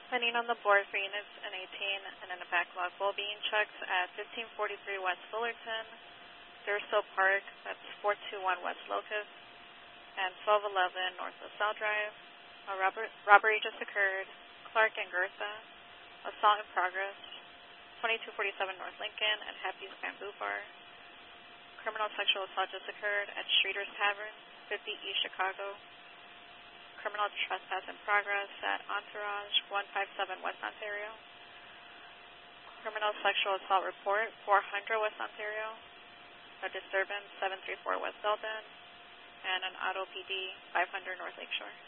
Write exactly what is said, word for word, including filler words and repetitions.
Pending on the board for units in eighteen and in a backlog well-being checks at fifteen forty-three West Fullerton, Durso Park, that's four two one West Locust, and twelve eleven North LaSalle Drive. A robber robbery just occurred. Clark and Gertha. Assault in progress. twenty-two forty-seven North Lincoln and Happy's Bamboo Bar. Criminal sexual assault just occurred at Streeter's Tavern, fifty East Chicago. Criminal trespass in progress at Entourage, one fifty-seven West Ontario. Criminal sexual assault report, four hundred West Ontario. A disturbance, seven thirty-four West Belden. And an auto P D, five hundred North Lakeshore.